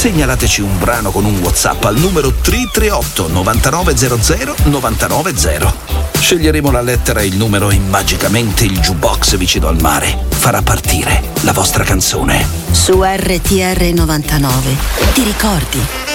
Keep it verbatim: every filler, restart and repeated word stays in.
Segnalateci un brano con un WhatsApp al numero tre tre otto novantanove zero zero novantanove zero. Sceglieremo la lettera e il numero e magicamente il jukebox vicino al mare farà partire la vostra canzone. Su R T R novantanove ti ricordi?